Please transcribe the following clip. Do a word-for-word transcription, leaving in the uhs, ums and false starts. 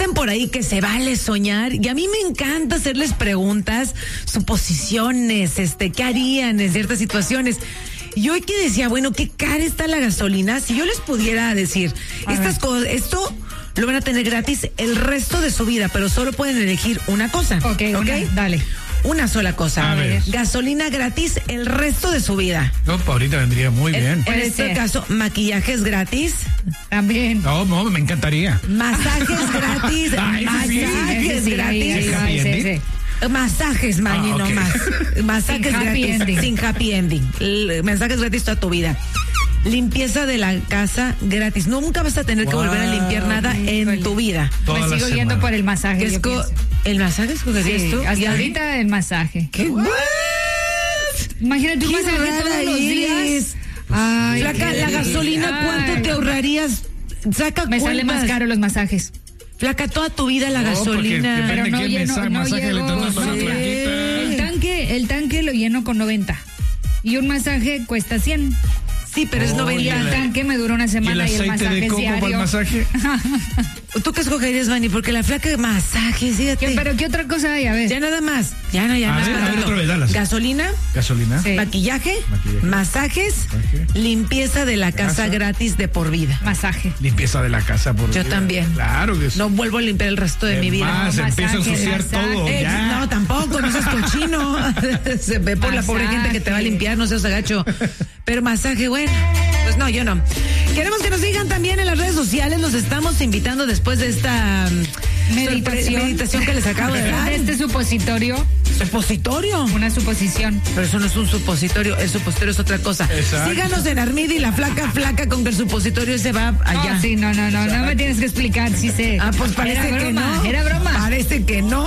Dicen por ahí que se vale soñar y a mí me encanta hacerles preguntas, suposiciones, este, ¿qué harían en ciertas situaciones? Y hoy que decía, bueno, qué cara está la gasolina, si yo les pudiera decir, A estas ver. cosas, esto lo van a tener gratis el resto de su vida, pero solo pueden elegir una cosa. Ok, una, dale. Una sola cosa. A ver. Gasolina gratis el resto de su vida. No, pa, ahorita vendría muy En, bien. en Puede este ser. caso, maquillajes gratis, También. No, no, me encantaría. masajes gratis, Ah, ese sí, masajes Ese sí, gratis. ahí, ahí va, Happy ese, ending. ese. Masajes, Manny, Ah, ok. no más. Masajes Sin happy gratis, ending. sin happy ending. L- mensajes gratis toda tu vida. Limpieza de la casa gratis. Nunca vas a tener que Wow. volver a limpiar nada en Híjole. tu vida. Toda Me la sigo yendo semana. por el masaje. ¿Qué yo esco- pienso. ¿El masaje escogerías Sí, tú? hasta ¿Y ahorita el masaje. ¿Qué? What? Imagínate un ¿Qué masaje rara todos los días. eres? Ay, Flaca, qué la delicia. gasolina, ¿cuánto Ay, te ahorrarías? Saca Me sale cuentas. más caro los masajes. Flaca, toda tu vida la No, porque gasolina. depende Pero no qué lleno, mesa- no masaje le llego, estás dando a la no. flaquita. El tanque, el tanque lo lleno con noventa. Y un masaje cuesta cien. Sí, pero es Oh, noventa. Y el tanque me dura una ¿Y el semana y el, aceite masaje de es coco para el diario. masaje? ¿Tú qué escogerías, Manny? Porque la flaca masajes, fíjate. ¿Qué- pero qué otra cosa hay? A ver. Ya nada más. Ya no, ya A no. ver, a ver, otra vez, dalas. Gasolina, ¿Gasolina? Sí. maquillaje, Maquillaje. masajes, Masaje. limpieza de la casa Casa. gratis de por vida. Masaje. Limpieza de la casa por Yo vida. también. Claro que sí. No vuelvo a limpiar el resto de Es mi vida. más, No, empieza a masaje, ensuciar masaje. todo. Eh, Ya. no, tampoco, no seas cochino. Se ve por la pobre gente que te va a limpiar, no seas agacho. Pero masaje, bueno, pues no, yo no. Queremos que nos sigan también en las redes sociales. Los estamos invitando después de esta mm, Meditación. sorpre- meditación que les acabo de dar. Este supositorio, Supositorio. una suposición. Pero eso no es un supositorio, el supositorio es otra cosa. Exacto. Síganos en Armida y la flaca flaca con que el supositorio se va allá. No, sí, no, no, no, no me tienes que explicar, sí sé. Ah, pues parece Era que broma, no. era broma. Parece que no.